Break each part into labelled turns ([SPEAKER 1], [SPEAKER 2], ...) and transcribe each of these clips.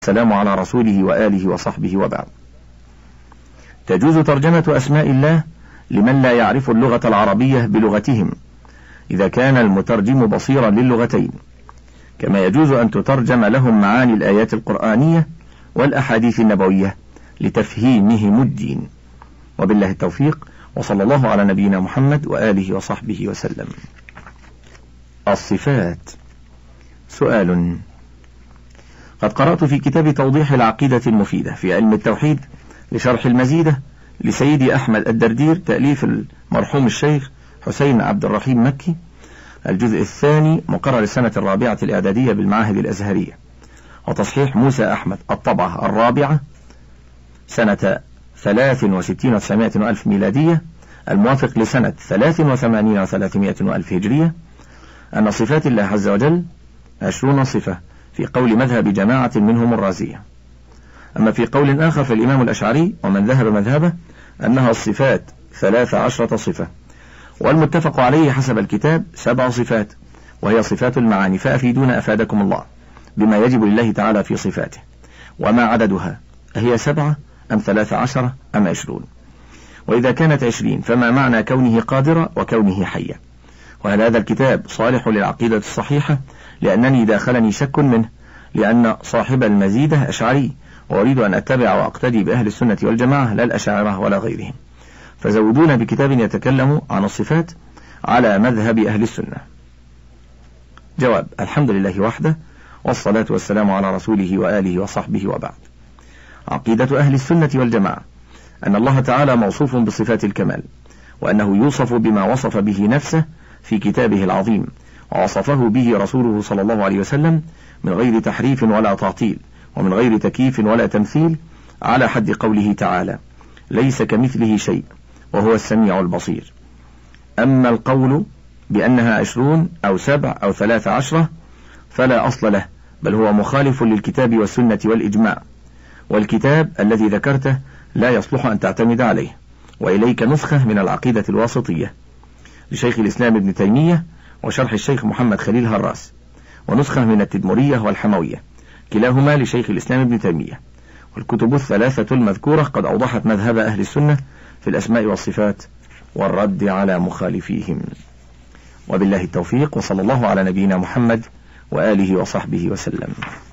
[SPEAKER 1] السلام على رسوله وآله وصحبه وبعد. تجوز ترجمة أسماء الله لمن لا يعرف اللغة العربية بلغتهم إذا كان المترجم بصيرا للغتين، كما يجوز أن تترجم لهم معاني الآيات القرآنية والأحاديث النبوية لتفهيمهم الدين. وبالله التوفيق، وصلى الله على نبينا محمد وآله وصحبه وسلم. الصفات. سؤال: قد قرأت في كتاب توضيح العقيدة المفيدة في علم التوحيد لشرح المزيدة لسيدي أحمد الدردير تأليف المرحوم الشيخ حسين عبد الرحيم مكي، الجزء الثاني مقرر السنة الرابعة الإعدادية بالمعاهد الأزهرية، وتصحيح موسى أحمد الطبعة الرابعة سنة 63 و900 ألف ميلادية، الموافق لسنة 83 و300 ألف هجرية، أن صفات الله عز وجل 20 صفة في قول مذهب جماعة منهم الرازية. أما في قول آخر فالإمام الأشعري ومن ذهب مذهبه أنها الصفات 13 صفة، والمتفق عليه حسب الكتاب 7 صفات، وهي صفات المعاني، فأفيدون أفادكم الله بما يجب لله تعالى في صفاته، وما عددها، هي 7 أم 13 أم 20؟ وإذا كانت 20 فما معنى كونه قادرة وكونه حية؟ وهل هذا الكتاب صالح للعقيدة الصحيحة؟ لأنني داخلني شك منه، لأن صاحب المزيدة أشعري، وأريد أن أتبع وأقتدي بأهل السنة والجماعة لا الأشاعرة ولا غيرهم، فزودونا بكتاب يتكلم عن الصفات على مذهب أهل السنة. جواب: الحمد لله وحده، والصلاة والسلام على رسوله وآله وصحبه وبعد. عقيدة أهل السنة والجماعة أن الله تعالى موصوف بصفات الكمال، وأنه يوصف بما وصف به نفسه في كتابه العظيم، ووصفه به رسوله صلى الله عليه وسلم من غير تحريف ولا تعطيل، ومن غير تكييف ولا تمثيل، على حد قوله تعالى: ليس كمثله شيء وهو السميع البصير. أما القول بأنها 20 أو 7 أو 13 فلا أصل له، بل هو مخالف للكتاب والسنة والإجماع، والكتاب الذي ذكرته لا يصلح أن تعتمد عليه. وإليك نسخة من العقيدة الواسطية لشيخ الإسلام ابن تيمية وشرح الشيخ محمد خليل هراس، ونسخة من التدمرية والحموية، كلاهما لشيخ الإسلام ابن تيمية. والكتب الثلاثة المذكورة قد أوضحت مذهب أهل السنة في الأسماء والصفات والرد على مخالفيهم. وبالله التوفيق، وصلى الله على نبينا محمد وآله وصحبه وسلم.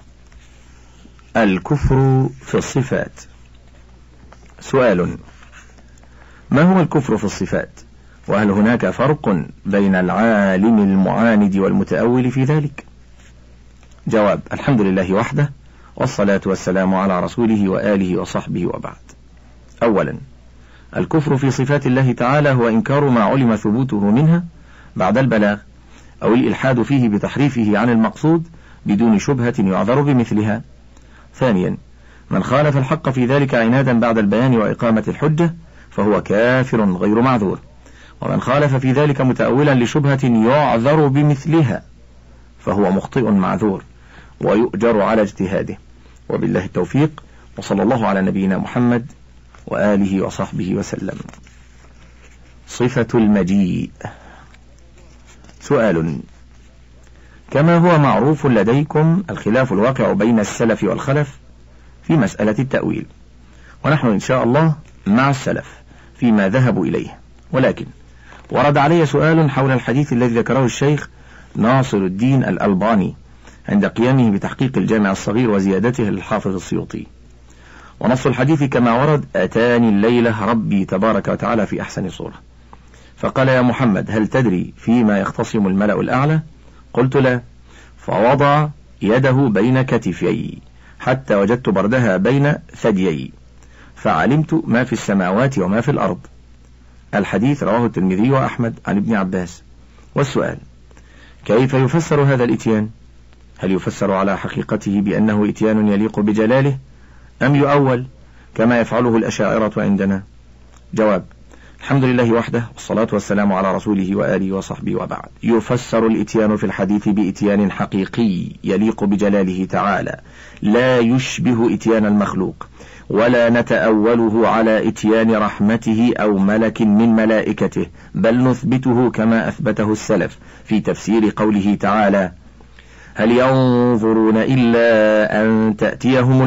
[SPEAKER 1] الكفر في الصفات. سؤال: ما هو الكفر في الصفات؟ وهل هناك فرق بين العالم المعاند والمتأول في ذلك؟ جواب: الحمد لله وحده، والصلاة والسلام على رسوله وآله وصحبه وبعد. أولا، الكفر في صفات الله تعالى هو إنكار ما علم ثبوته منها بعد البلاغ، أو الإلحاد فيه بتحريفه عن المقصود بدون شبهة يعذر بمثلها. ثانيا، من خالف الحق في ذلك عنادا بعد البيان وإقامة الحجة فهو كافر غير معذور، ومن خالف في ذلك متأولا لشبهة يعذر بمثلها فهو مخطئ معذور ويؤجر على اجتهاده. وبالله التوفيق، وصلى الله على نبينا محمد وآله وصحبه وسلم. صفة المجيء. سؤال: كما هو معروف لديكم الخلاف الواقع بين السلف والخلف في مسألة التأويل، ونحن إن شاء الله مع السلف فيما ذهبوا إليه، ولكن ورد علي سؤال حول الحديث الذي ذكره الشيخ ناصر الدين الألباني عند قيامه بتحقيق الجامع الصغير وزيادته للحافظ السيوطي. ونص الحديث كما ورد: أتاني الليلة ربي تبارك وتعالى في أحسن صورة، فقال: يا محمد هل تدري فيما يختصم الملأ الأعلى؟ قلت: لا. فوضع يده بين كتفي حتى وجدت بردها بين ثديي، فعلمت ما في السماوات وما في الأرض. الحديث رواه الترمذي وأحمد عن ابن عباس. والسؤال: كيف يفسر هذا الإتيان؟ هل يفسر على حقيقته بأنه إتيان يليق بجلاله، أم يؤول كما يفعله الأشاعرة عندنا؟ جواب: الحمد لله وحده، والصلاة والسلام على رسوله وآله وصحبه وبعد. يفسر الإتيان في الحديث بإتيان حقيقي يليق بجلاله تعالى، لا يشبه إتيان المخلوق، ولا نتأوله على إتيان رحمته أو ملك من ملائكته، بل نثبته كما أثبته السلف في تفسير قوله تعالى: هل ينظرون إلا أن تأتيهم